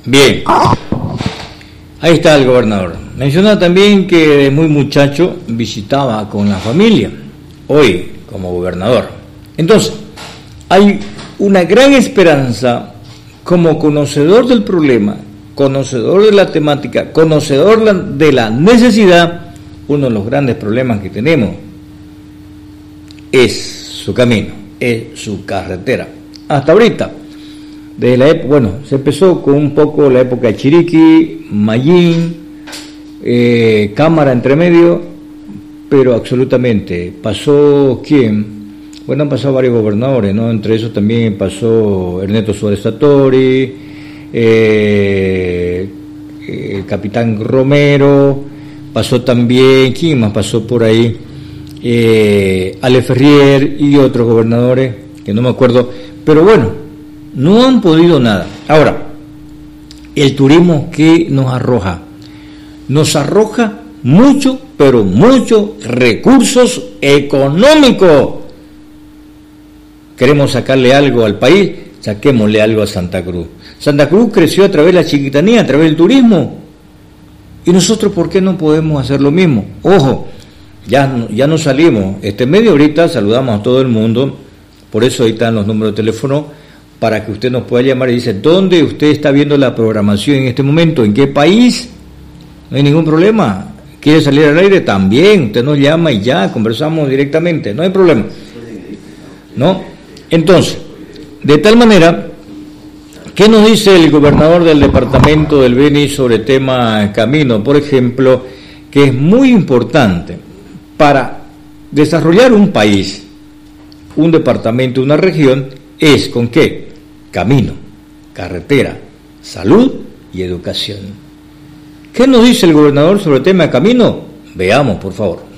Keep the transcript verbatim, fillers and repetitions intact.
Bien, ahí está el gobernador. Menciona también que de muy muchacho visitaba con la familia, hoy como gobernador. Entonces, hay una gran esperanza como conocedor del problema, conocedor de la temática, conocedor de la necesidad. Uno de los grandes problemas que tenemos es su camino, es su carretera. Hasta ahorita, desde la época, bueno, se empezó con un poco la época de Chiriquí, Mayín, eh, Cámara entre medio, pero absolutamente, pasó ¿quién? Bueno, han pasado varios gobernadores, ¿no? Entre esos también pasó Ernesto Suárez Satori, eh, el capitán Romero, pasó también, ¿quién más pasó por ahí? Eh, Ale Ferrier y otros gobernadores, que no me acuerdo, pero bueno, no han podido nada. Ahora, el turismo, ¿qué nos arroja? Nos arroja mucho, pero muchos recursos económicos. Queremos sacarle algo al país, saquémosle algo a Santa Cruz. Santa Cruz creció a través de la chiquitanía, a través del turismo. Y nosotros, ¿por qué no podemos hacer lo mismo? Ojo, ya, ya no salimos. Este medio ahorita saludamos a todo el mundo, por eso ahí están los números de teléfono, para que usted nos pueda llamar y dice, ¿dónde usted está viendo la programación en este momento? ¿En qué país? No hay ningún problema. ¿Quiere salir al aire? También, usted nos llama y ya, conversamos directamente, no hay problema. ¿No? Entonces, de tal manera, ¿qué nos dice el gobernador del departamento del Beni sobre el tema camino? Por ejemplo, que es muy importante para desarrollar un país, un departamento, una región, es ¿con qué? Camino, carretera, salud y educación. ¿Qué nos dice el gobernador sobre el tema de camino? Veamos, por favor.